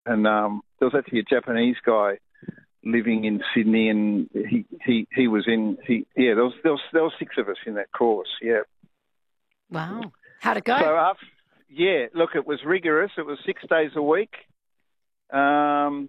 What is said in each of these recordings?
and there was actually a Japanese guy living in Sydney, and he was in there was 6 of us in that course. Yeah. Wow. How'd it go? So look, it was rigorous. It was 6 days a week, and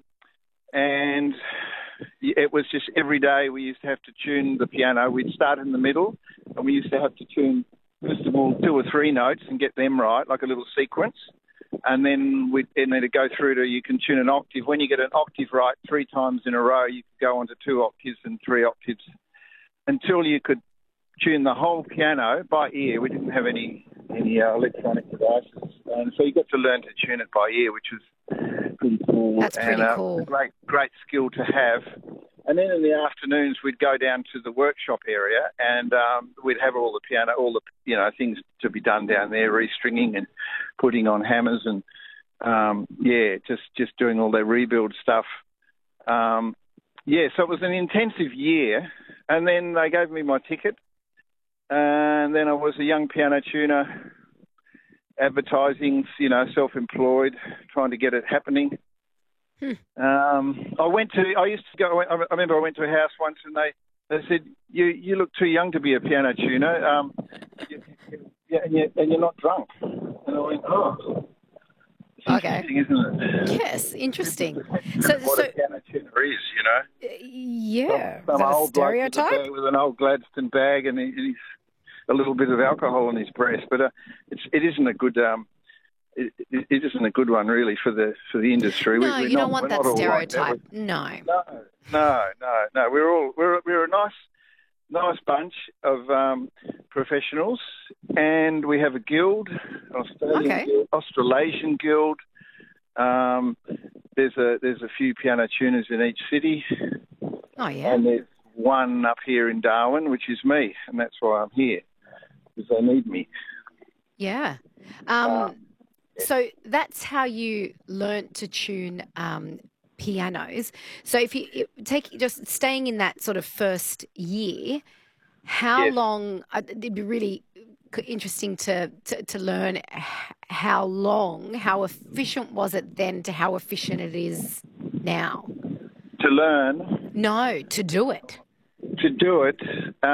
it was just every day we used to have to tune the piano. We'd start in the middle, and we used to have to tune, first of all, 2 or 3 notes and get them right, like a little sequence. And then it'd go through to, you can tune an octave. When you get an octave right 3 times in a row, you could go on to 2 octaves and 3 octaves until you could tune the whole piano by ear. We didn't have any electronic devices. And so you got to learn to tune it by ear, which was pretty cool. That's pretty cool. A great skill to have. And then in the afternoons, we'd go down to the workshop area, and we'd have all the things to be done down there, restringing and putting on hammers, and just doing all their rebuild stuff. So it was an intensive year, and then they gave me my ticket, and then I was a young piano tuner, advertising, self-employed, trying to get it happening. I remember I went to a house once, and they said, you look too young to be a piano tuner, and you're not drunk. And I went, oh. Okay. Interesting, isn't it? Yes, interesting. What a piano tuner is, Yeah. Some Is that a old bloke stereotype? with an old Gladstone bag and he's a little bit of alcohol in his breast, but it isn't a good. It isn't a good one, really, for the industry. No, you don't want that stereotype. No. We're a nice bunch of professionals, and we have a guild, Australasian guild. There's a few piano tuners in each city. Oh yeah. And there's one up here in Darwin, which is me, and that's why I'm here, because they need me. Yeah. So that's how you learnt to tune pianos. So if you just staying in that sort of first year, how long? It'd be really interesting to learn how efficient was it then to how efficient it is now. To learn? No, to do it. To do it.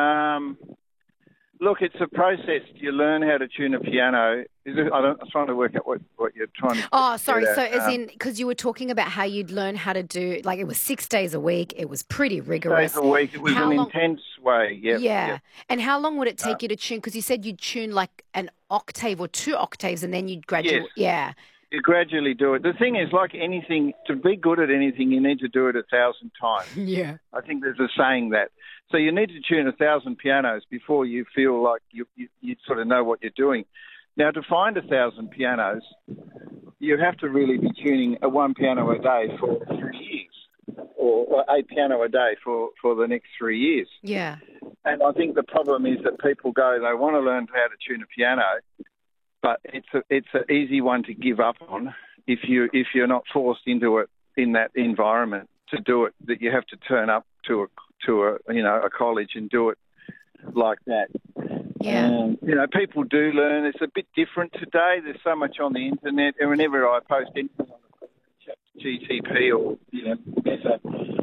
Look, it's a process. You learn how to tune a piano. I'm trying to work out what you're trying to. Oh, sorry. So, as in, because you were talking about how you'd learn how to do, like, it was 6 days a week. It was pretty rigorous. 6 days a week. It was intense way. Yep, yeah. Yep. And how long would it take you to tune? Because you said you'd tune like an octave or 2 octaves, and then you'd graduate. Yes. Yeah. You gradually do it. The thing is, like anything, to be good at anything, you need to do it 1,000 times. Yeah. I think there's a saying that. So you need to tune 1,000 pianos before you feel like you sort of know what you're doing. Now, to find 1,000 pianos, you have to really be tuning one piano a day for 3 years, or a piano a day for the next 3 years. Yeah. And I think the problem is that people they want to learn how to tune a piano, but it's an easy one to give up on if you're not forced into it in that environment to do it. That you have to turn up to a college and do it like that. Yeah. People do learn. It's a bit different today. There's so much on the internet, and whenever I post anything on the GTP or Meta,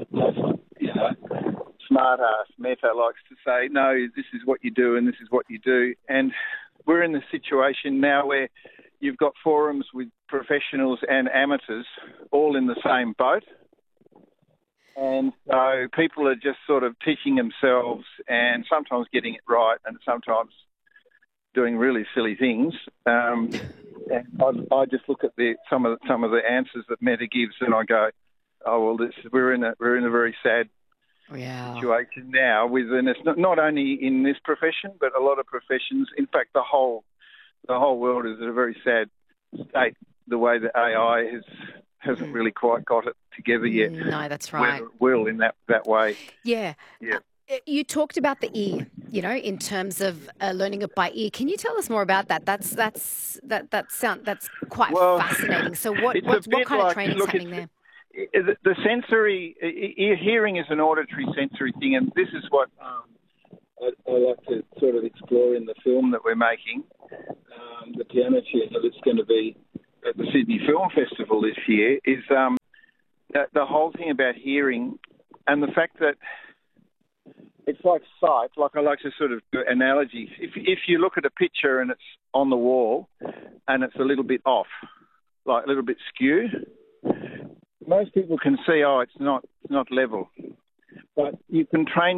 smart ass Meta likes to say, no, this is what you do and this is what you do, and we're in the situation now where you've got forums with professionals and amateurs all in the same boat. And so people are just sort of teaching themselves and sometimes getting it right and sometimes doing really silly things. And I just look at some of the answers that Meta gives and I go, oh, well, we're in a very sad situation now. And it's not only in this profession, but a lot of professions. In fact, the whole world is in a very sad state. The way that AI hasn't really quite got it together yet. No, that's right. Whether it will in that way. Yeah. Yeah. You talked about the ear, in terms of learning it by ear. Can you tell us more about that? That's quite fascinating. So what kind of training is happening there? The sensory hearing is an auditory sensory thing, and this is what I like to sort of explore in the film that we're making. The piano tuner that's going to be at the Sydney Film Festival this year is the whole thing about hearing and the fact that it's like sight. Like I like to sort of do analogies. If you look at a picture and it's on the wall and it's a little bit off, like a little bit skew, most people can see, it's not level. But you can train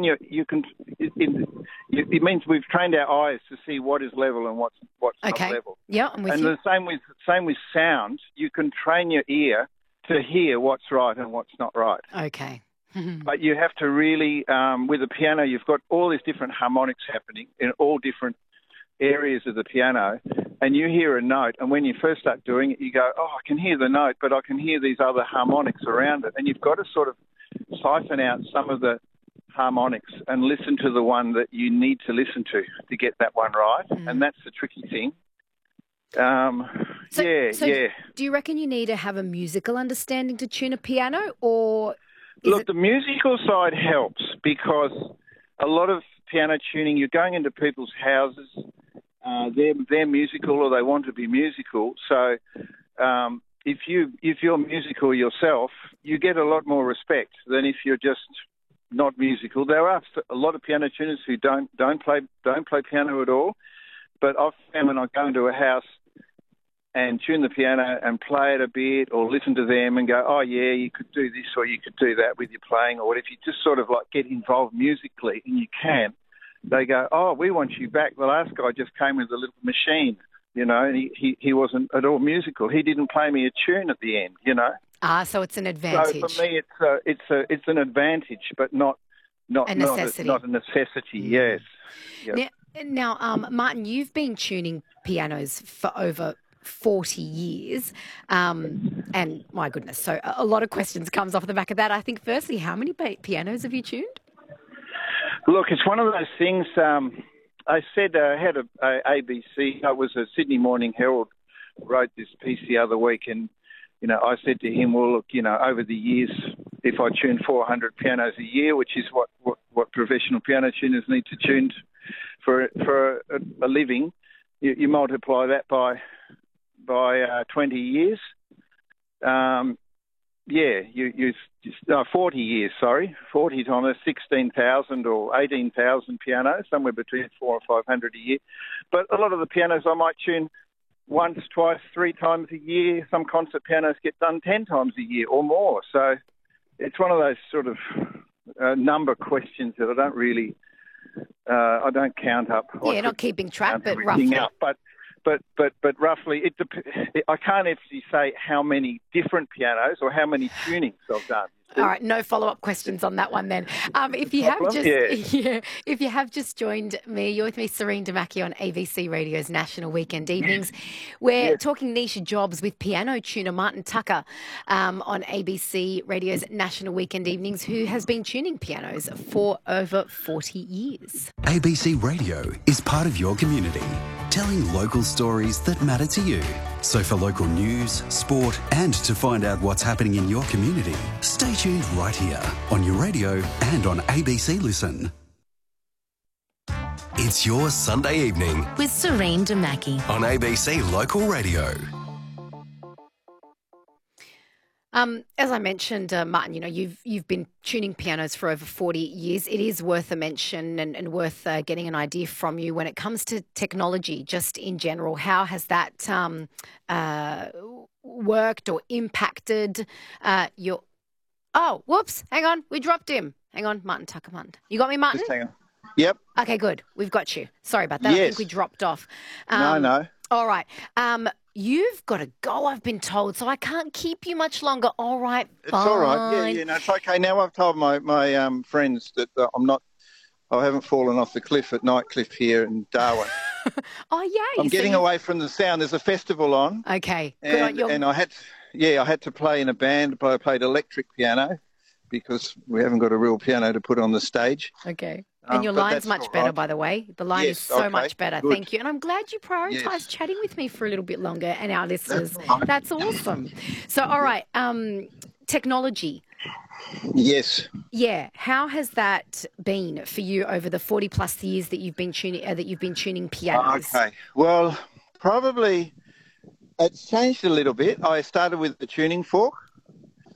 it means we've trained our eyes to see what is level and what's not level. Yeah, I'm with you. And the same with sound. You can train your ear to hear what's right and what's not right. Okay. But you have to really, with the piano, you've got all these different harmonics happening in all different areas of the piano, and you hear a note, and when you first start doing it, you go, I can hear the note, but I can hear these other harmonics around it, and you've got to sort of siphon out some of the harmonics and listen to the one that you need to listen to get that one right, and that's the tricky thing. So do you reckon you need to have a musical understanding to tune a piano, or... Look, the musical side helps because a lot of piano tuning, you're going into people's houses, they're musical or they want to be musical. So if you're musical yourself, you get a lot more respect than if you're just not musical. There are a lot of piano tuners who don't play piano at all, but I've found when I go into a house and tune the piano and play it a bit or listen to them and go, you could do this or you could do that with your playing, or if you just sort of like get involved musically, and you can, they go, we want you back. The last guy just came with a little machine, and he wasn't at all musical. He didn't play me a tune at the end, So it's an advantage. So for me, it's an advantage, but not a necessity. Not a necessity, yes. Yep. Now, Martin, you've been tuning pianos for over 40 years. And my goodness, so a lot of questions comes off the back of that. I think firstly, how many pianos have you tuned? Look, it's one of those things. I said I had a ABC. I was a Sydney Morning Herald, wrote this piece the other week, and I said to him, well, look, over the years, if I tune 400 pianos a year, which is what professional piano tuners need to tune for a living, you multiply that by 20 years. 40 years, 40 times 16,000 or 18,000 pianos, somewhere between 400 or 500 a year. But a lot of the pianos I might tune once, twice, 3 times a year. Some concert pianos get done 10 times a year or more. So it's one of those sort of number questions that I don't really, I don't count up. Yeah, not keeping track, but roughly. But roughly, I can't actually say how many different pianos or how many tunings I've done. All right, no follow-up questions on that one then. If you have just joined me, you're with me, Serene Damaki, on ABC Radio's National Weekend Evenings. We're talking niche jobs with piano tuner Martin Tucker on ABC Radio's National Weekend Evenings, who has been tuning pianos for over 40 years. ABC Radio is part of your community, telling local stories that matter to you. So for local news, sport, and to find out what's happening in your community, stay tuned right here on your radio and on ABC Listen. It's your Sunday evening with Serene Damaki on ABC Local Radio. As I mentioned, Martin, you've been tuning pianos for over 40 years. It is worth a mention and worth getting an idea from you when it comes to technology, just in general. How has that worked or impacted your... Oh, whoops, hang on, we dropped him. Hang on, Martin Tucker. You got me, Martin? Just hang on. Yep. Okay, good. We've got you. Sorry about that. Yes. I think we dropped off. No. All right. You've got to go, I've been told, so I can't keep you much longer. All right, It's fine. all right. Yeah, no, it's okay. Now I've told my friends that I haven't fallen off the cliff at Nightcliff here in Darwin. Oh, yeah. I'm getting away from the sound. There's a festival on. Okay. Good on you. And I had to play in a band, but I played electric piano because we haven't got a real piano to put on the stage. Okay. And your line's much better, by the way. The line is so much better. Good. Thank you. And I'm glad you prioritised chatting with me for a little bit longer and our listeners. That's awesome. So, all right, technology. Yes. Yeah. How has that been for you over the 40 plus years that you've been tuning pianos? Okay. Well, probably It's changed a little bit. I started with the tuning fork,